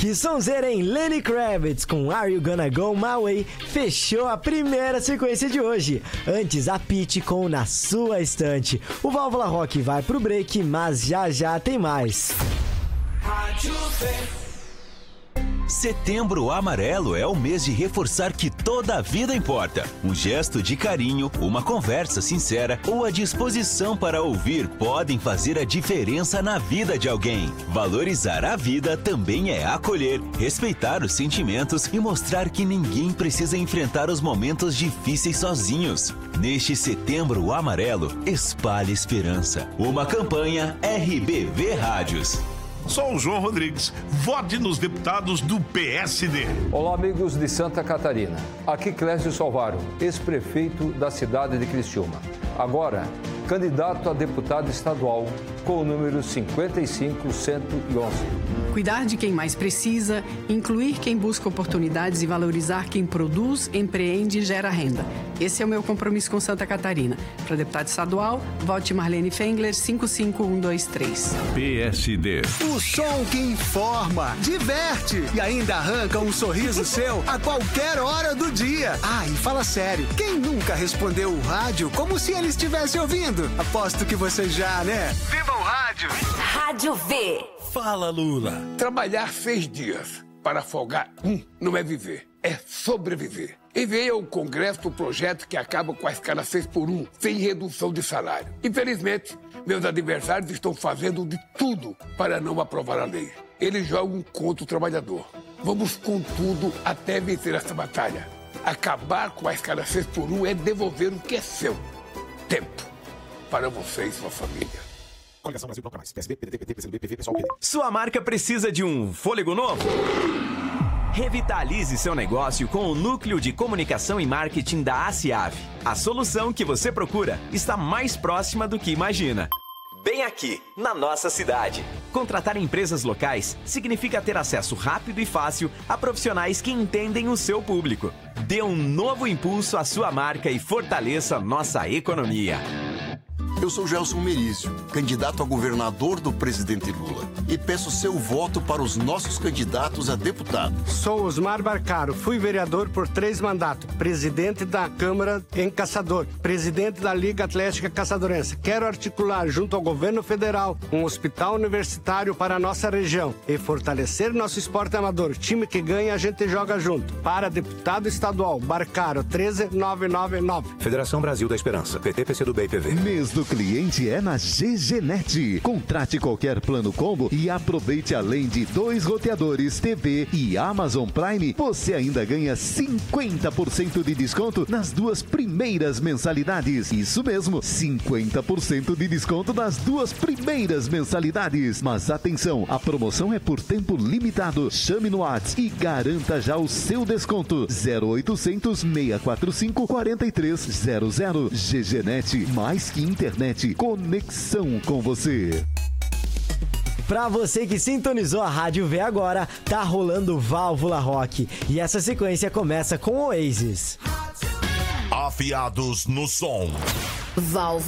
Que sonzeira, hein? Lenny Kravitz com Are You Gonna Go My Way fechou a primeira sequência de hoje. Antes, a Pitty com Na Sua Estante. O Válvula Rock vai pro break, mas já tem mais. Setembro Amarelo é o mês de reforçar que toda a vida importa. Um gesto de carinho, uma conversa sincera ou a disposição para ouvir podem fazer a diferença na vida de alguém. Valorizar a vida também é acolher, respeitar os sentimentos e mostrar que ninguém precisa enfrentar os momentos difíceis sozinhos. Neste Setembro Amarelo, espalhe esperança. Uma campanha RBV Rádios. Sou o João Rodrigues. Vote nos deputados do PSD. Olá, amigos de Santa Catarina. Aqui Clésio Salvaro, ex-prefeito da cidade de Criciúma. Agora, candidato a deputado estadual com o número 55111. Cuidar de quem mais precisa, incluir quem busca oportunidades e valorizar quem produz, empreende e gera renda. Esse é o meu compromisso com Santa Catarina. Para deputado estadual, vote Marlene Fengler 55123. PSD. O som que informa, diverte e ainda arranca um sorriso seu a qualquer hora do dia. Ah, e fala sério, quem nunca respondeu o rádio como se ele estivesse ouvindo? Aposto que você já, né? Viva o rádio! Rádio V. Fala, Lula. Trabalhar 6 dias para folgar não é viver, é sobreviver. Enviei ao Congresso o projeto que acaba com a escala 6x1, sem redução de salário. Infelizmente, meus adversários estão fazendo de tudo para não aprovar a lei. Eles jogam contra o trabalhador. Vamos com tudo até vencer essa batalha. Acabar com a escala 6x1 é devolver o que é seu. Tempo para você e sua família. Coligação Brasil Bloco Mais. PSB, PDT, PT, PCdoB, PV, PSOL, PD. Sua marca precisa de um fôlego novo? Revitalize seu negócio com o Núcleo de Comunicação e Marketing da ACIAV. A solução que você procura está mais próxima do que imagina. Bem aqui, na nossa cidade. Contratar empresas locais significa ter acesso rápido e fácil a profissionais que entendem o seu público. Dê um novo impulso à sua marca e fortaleça nossa economia. Eu sou Gelson Merizio, candidato a governador do presidente Lula. E peço seu voto para os nossos candidatos a deputado. Sou Osmar Barcaro, fui vereador por 3 mandatos, presidente da Câmara em Caçador, presidente da Liga Atlética Caçadorense. Quero articular junto ao governo federal um hospital universitário para a nossa região e fortalecer nosso esporte amador. Time que ganha, a gente joga junto. Para deputado estadual, Barcaro, 13999. Federação Brasil da Esperança, PT, PCdoB e PV. Mês do cliente é na GGNet. Contrate qualquer plano combo e aproveite, além de 2 roteadores, TV e Amazon Prime, você ainda ganha 50% de desconto nas 2 primeiras mensalidades. Isso mesmo, 50% de desconto nas 2 primeiras mensalidades. Mas atenção, a promoção é por tempo limitado. Chame no WhatsApp e garanta já o seu desconto. 0800 645 4300. GGNet, mais que internet, conexão com você. Pra você que sintonizou a Rádio V agora, tá rolando Válvula Rock. E essa sequência começa com Oasis. Afiados no som. Válvula.